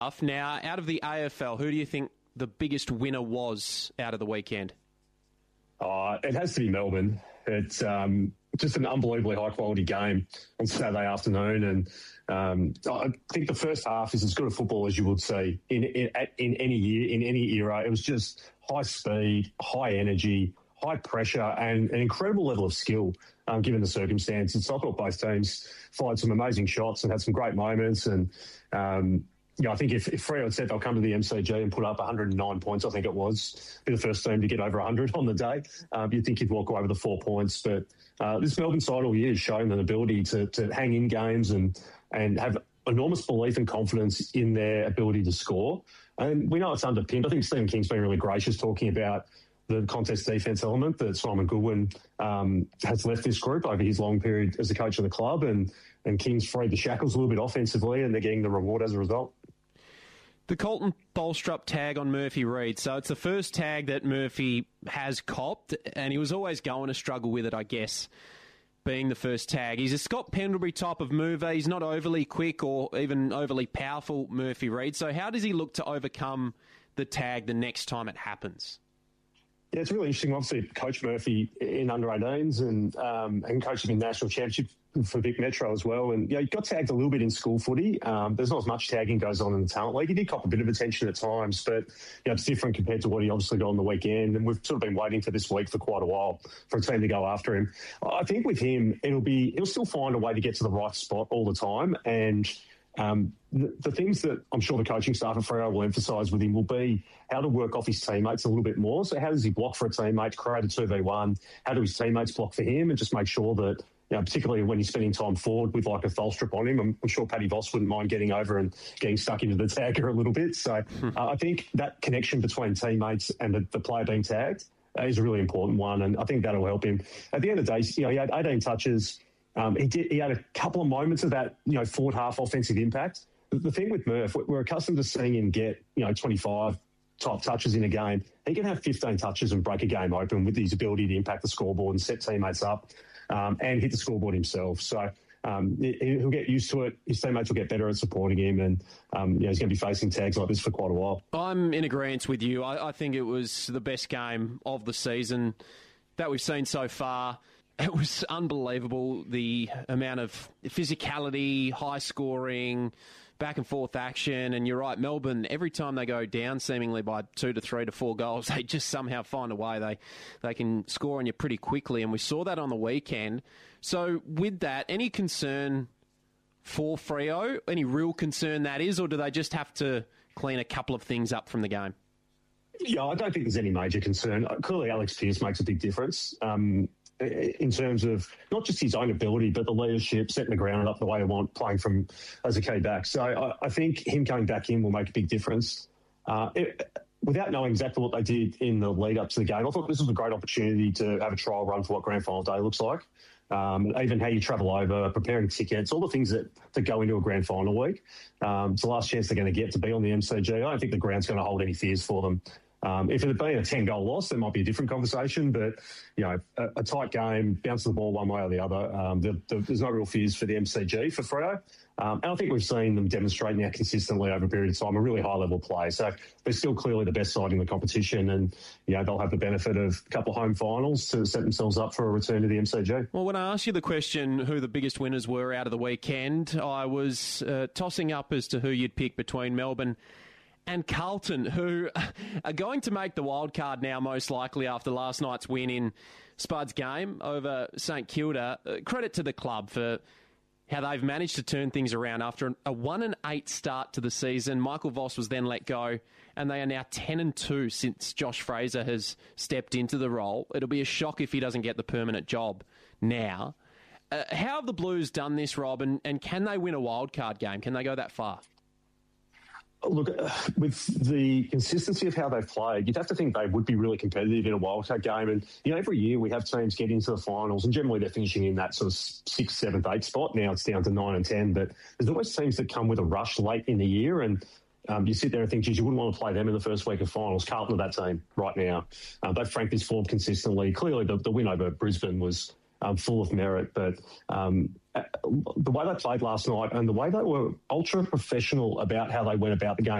Now, out of the AFL, who do you think the biggest winner was out of the weekend? It has to be Melbourne. It's just an unbelievably high-quality game on Saturday afternoon, and I think the first half is as good a football as you would see in any year, in any era. It was just high speed, high energy, high pressure, and an incredible level of skill, given the circumstances. So I thought both teams fired some amazing shots and had some great moments, and I think if Freo had said they'll come to the MCG and put up 109 points, I think it was, be the first team to get over 100 on the day, you'd think you'd walk away with the 4 points. But this Melbourne side all year has shown an ability to hang in games and have enormous belief and confidence in their ability to score. And we know it's underpinned. I think Stephen King's been really gracious talking about the contest defence element that Simon Goodwin has left this group over his long period as a coach of the club, and King's freed the shackles a little bit offensively, and they're getting the reward as a result. The Colton Bolstrup tag on Murphy Reid. So it's the first tag that Murphy has copped, and he was always going to struggle with it, I guess, being the first tag. He's a Scott Pendlebury type of mover. He's not overly quick or even overly powerful, Murphy Reid. So how does he look to overcome the tag the next time it happens? Yeah, it's really interesting. Obviously, Coach Murphy in under-18s and coached him in National Championship for Vic Metro as well. And, he got tagged a little bit in school footy. There's not as much tagging goes on in the Talent League. He did cop a bit of attention at times, but, it's different compared to what he obviously got on the weekend. And we've sort of been waiting for this week for quite a while for a team to go after him. I think with him, he'll still find a way to get to the right spot all the time. And the things that I'm sure the coaching staff at Freo will emphasise with him will be how to work off his teammates a little bit more. So how does he block for a teammate, create a 2v1? How do his teammates block for him? And just make sure that, particularly when he's spending time forward with like a Tholstrup on him, I'm sure Paddy Voss wouldn't mind getting over and getting stuck into the tagger a little bit. So I think that connection between teammates and the player being tagged is a really important one, and I think that'll help him. At the end of the day, he had 18 touches. He had a couple of moments of that, forward half offensive impact. The thing with Murph, we're accustomed to seeing him get, 25 top touches in a game. He can have 15 touches and break a game open with his ability to impact the scoreboard and set teammates up and hit the scoreboard himself. So he'll get used to it. His teammates will get better at supporting him, and he's going to be facing tags like this for quite a while. I'm in agreement with you. I think it was the best game of the season that we've seen so far. It was unbelievable, the amount of physicality, high scoring, back and forth action. And you're right, Melbourne, every time they go down seemingly by 2 to 3 to 4 goals, they just somehow find a way. They can score on you pretty quickly, and we saw that on the weekend. So with that, any concern for Freo? Any real concern that is, or do they just have to clean a couple of things up from the game? Yeah, I don't think there's any major concern. Clearly, Alex Pearce makes a big difference. In terms of not just his own ability, but the leadership, setting the ground up the way I want, playing from as a key back. So I think him coming back in will make a big difference. Without knowing exactly what they did in the lead up to the game, I thought this was a great opportunity to have a trial run for what Grand Final Day looks like. Even how you travel over, preparing tickets, all the things that go into a Grand Final week. It's the last chance they're going to get to be on the MCG. I don't think the ground's going to hold any fears for them. If it had been a 10-goal loss, there might be a different conversation. But, a tight game, bounce the ball one way or the other, there's no real fears for the MCG for Freo. And I think we've seen them demonstrate now consistently over a period of time a really high-level play. So they're still clearly the best side in the competition, and they'll have the benefit of a couple of home finals to set themselves up for a return to the MCG. Well, when I asked you the question who the biggest winners were out of the weekend, I was tossing up as to who you'd pick between Melbourne and Carlton, who are going to make the wild card now, most likely after last night's win in Spud's game over St Kilda. Credit to the club for how they've managed to turn things around after a 1-8 start to the season. Michael Voss was then let go, and they are now 10-2 since Josh Fraser has stepped into the role. It'll be a shock if he doesn't get the permanent job now. How have the Blues done this, Rob, and can they win a wild card game? Can they go that far? Look, with the consistency of how they've played, you'd have to think they would be really competitive in a wildcard game. And, every year we have teams get into the finals, and generally they're finishing in that sort of 6th, 7th, 8th spot. Now it's down to 9 and 10. But there's always teams that come with a rush late in the year, and you sit there and think, geez, you wouldn't want to play them in the first week of finals. Carlton are that team right now. They've franked this form consistently. Clearly, the win over Brisbane was full of merit. But the way they played last night and the way they were ultra professional about how they went about the game.